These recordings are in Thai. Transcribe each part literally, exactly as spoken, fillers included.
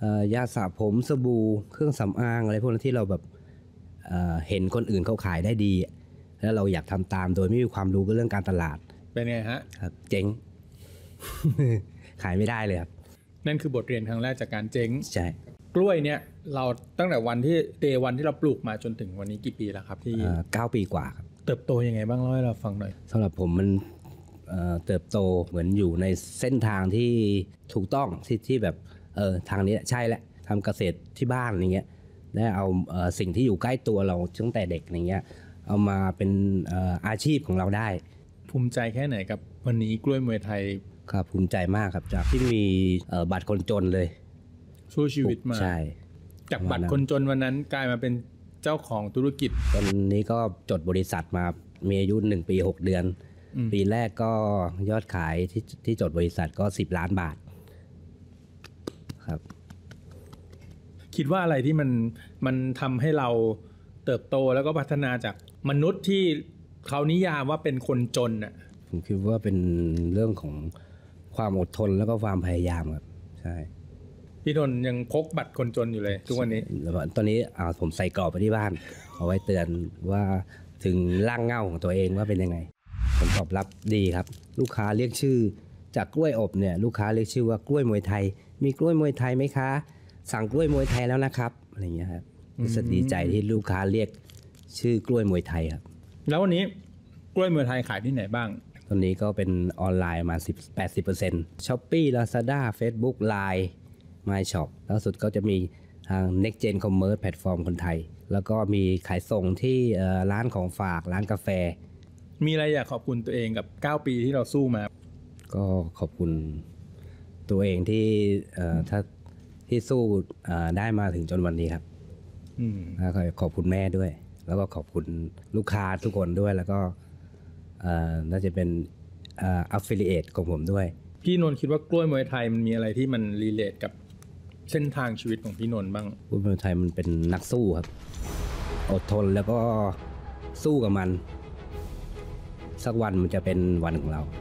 ยาสระผมสบู่เครื่องสำอางอะไรพวกนั้นที่เราแบบเ, เห็นคนอื่นเขาขายได้ดีแล้วเราอยากทำตามโดยไม่มีความรู้เรื่องการตลาดเป็นไงฮะครับเจ๊ง ขายไม่ได้เลยครับนั่นคือบทเรียนครั้งแรกจากการเจ๊งใช่กล้วยเนี่ยเราตั้งแต่วันที่เดย์วันที่เราปลูกมาจนถึงวันนี้กี่ปีแล้วครับที่เก้าปีกว่าครับเติบโตยังไงบ้างเล่าให้เราฟังหน่อยสำหรับผมมันเติบโตเหมือนอยู่ในเส้นทางที่ถูกต้องที่ที่แบบเออทางนี้ใช่แหละทำเกษตรที่บ้านอย่างเงี้ยได้เอาเอ่อสิ่งที่อยู่ใกล้ตัวเราตั้งแต่เด็กอย่างเงี้ยเอามาเป็นเอ่ออาชีพของเราได้ภูมิใจแค่ไหนกับวันนี้กล้วยมวยไทยครับภูมิใจมากครับจากที่มีเอ่อบัตรคนจนเลยสู้ชีวิตมาใช่จากบัตรคนจนวันนั้นกลายมาเป็นเจ้าของธุรกิจตอนนี้ก็จดบริษัทมามีอายุหนึ่งปีหกเดือนปีแรกก็ยอดขายที่ที่จดบริษัทก็สิบล้านบาทครับคิดว่าอะไรที่มันมันทำให้เราเติบโตแล้วก็พัฒนาจากมนุษย์ที่เขานิยามว่าเป็นคนจนน่ะผมคิดว่าเป็นเรื่องของความอดทนแล้วก็ความพยายามครับใช่พี่นนท์ยังพกบัตรคนจนอยู่เลยทุกวันนี้ตอนนี้ผมใส่กรอบไปที่บ้านเอาไว้เตือนว่าถึงร่างเงาของตัวเองว่าเป็นยังไงผลตอบรับดีครับลูกค้าเรียกชื่อจากกล้วยอบเนี่ยลูกค้าเรียกชื่อว่ากล้วยมวยไทยมีกล้วยมวยไทยไหมคะสั่งกล้วยมวยไทยแล้วนะครับอะไรอย่างเงี้ยครับรู้สึกดีใจที่ลูกค้าเรียกชื่อกล้วยมวยไทยครับแล้ววันนี้กล้วยมวยไทยขายที่ไหนบ้างตอนนี้ก็เป็นออนไลน์มาสิบ แปดสิบเปอร์เซ็นต์ Shopee Lazada Facebook ไลน์ My Shop ล่าสุดก็จะมีทาง Next Gen Commerce แพลตฟอร์มคนไทยแล้วก็มีขายส่งที่ร้านของฝากร้านกาแฟมีอะไรอยากขอบคุณตัวเองกับเก้าปีที่เราสู้มาก็ขอบคุณตัวเองที่ถ้าที่สู้ได้มาถึงจนวันนี้ครับแล้วก็ขอบคุณแม่ด้วยแล้วก็ขอบคุณลูกค้าทุกคนด้วยแล้วก็น่าจะเป็น affiliate ของผมด้วยพี่นนท์คิดว่ากล้วยมวยไทยมันมีอะไรที่มันรีเลทกับเส้นทางชีวิตของพี่นนท์บ้างกล้วยมวยไทยมันเป็นนักสู้ครับอดทนแล้วก็สู้กับมันสักวันมันจะเป็นวันของเรา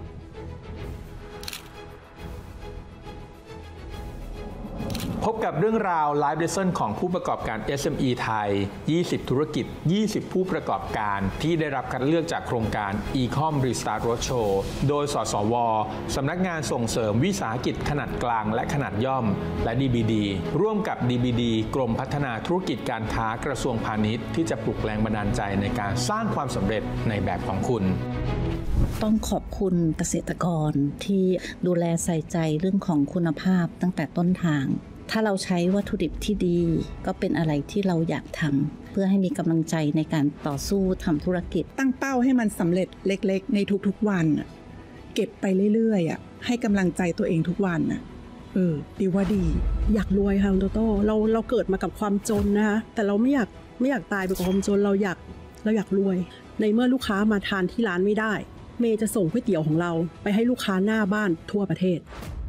พบกับเรื่องราว Live Lesson ของผู้ประกอบการ เอส เอ็ม อี ไทย ยี่สิบ ธุรกิจ ยี่สิบ ผู้ประกอบการที่ได้รับคัดเลือกจากโครงการ E-com Restart Roadshow โดยสสว.สำนักงานส่งเสริมวิสาหกิจขนาดกลางและขนาดย่อมและ ดี บี ดี ร่วมกับ ดี บี ดี กรมพัฒนาธุรกิจการค้ากระทรวงพาณิชย์ที่จะปลุกแรงบันดาลใจในการสร้างความสำเร็จในแบบของคุณต้องขอบคุณเกษตรกรที่ดูแลใส่ใจเรื่องของคุณภาพตั้งแต่ต้นทางถ้าเราใช้วัตถุดิบที่ดีก็เป็นอะไรที่เราอยากทำเพื่อให้มีกำลังใจในการต่อสู้ทำธุรกิจตั้งเป้าให้มันสำเร็จเล็กๆในทุกๆวันเก็บไปเรื่อยๆให้กำลังใจตัวเองทุกวันเออดีว่าดีอยากรวยค่ะโตโต้เราเราเกิดมากับความจนนะคะแต่เราไม่อยากไม่อยากตายไปกับความจนเราอยากเราอยากรวยในเมื่อลูกค้ามาทานที่ร้านไม่ได้เมย์จะส่งก๋วยเตี๋ยวของเราไปให้ลูกค้าหน้าบ้านทั่วประเทศ